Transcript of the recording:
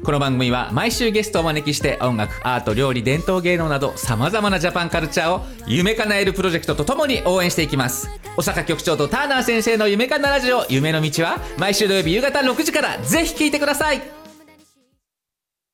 この番組は毎週ゲストをお招きして音楽、アート、料理、伝統芸能など様々なジャパンカルチャーを夢叶えるプロジェクトとともに応援していきます。小坂局長とターナー先生の夢かなラジオ夢の道は毎週土曜日夕方6時からぜひ聞いてください。